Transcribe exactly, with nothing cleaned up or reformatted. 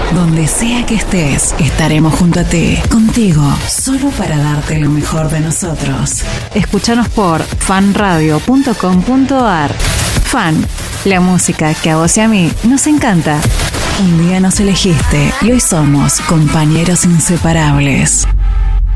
Donde sea que estés, estaremos junto a ti, contigo, solo para darte lo mejor de nosotros. Escúchanos por fan radio punto com punto a r. Fan, la música que a vos y a mí nos encanta. Un día nos elegiste y hoy somos compañeros inseparables.